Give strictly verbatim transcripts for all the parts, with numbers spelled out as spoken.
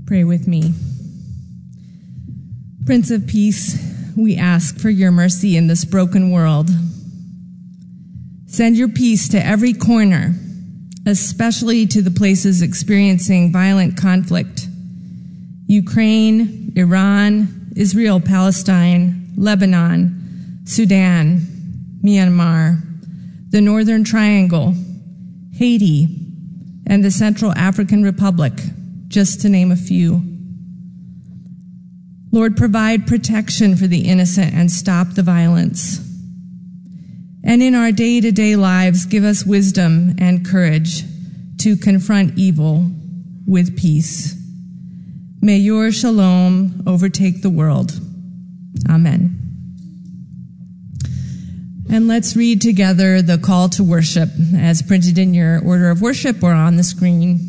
Pray with me. Prince of Peace, we ask for your mercy in this broken world. Send your peace to every corner, especially to the places experiencing violent conflict. Ukraine, Iran, Israel, Palestine, Lebanon, Sudan, Myanmar, the Northern Triangle, Haiti, and the Central African Republic, just to name a few. Lord, provide protection for the innocent and stop the violence. And in our day-to-day lives, give us wisdom and courage to confront evil with peace. May your shalom overtake the world. Amen. And let's read together the call to worship as printed in your order of worship or on the screen.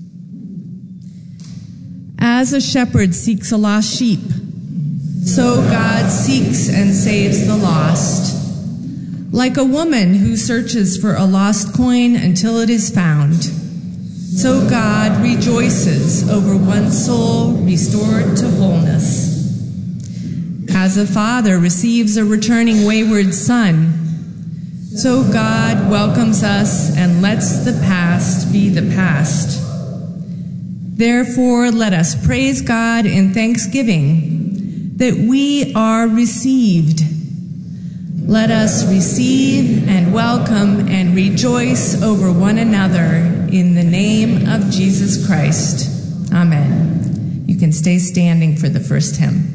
As a shepherd seeks a lost sheep, so God seeks and saves the lost. Like a woman who searches for a lost coin until it is found, so God rejoices over one soul restored to wholeness. As a father receives a returning wayward son, so God welcomes us and lets the past be the past. Therefore, let us praise God in thanksgiving that we are received. Let us receive and welcome and rejoice over one another in the name of Jesus Christ. Amen. You can stay standing for the first hymn.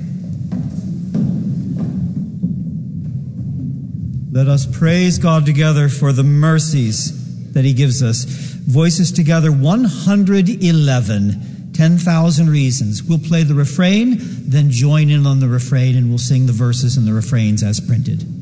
Let us praise God together for the mercies that he gives us. Voices together, one hundred eleven, ten thousand reasons. We'll play the refrain, then join in on the refrain, and we'll sing the verses and the refrains as printed.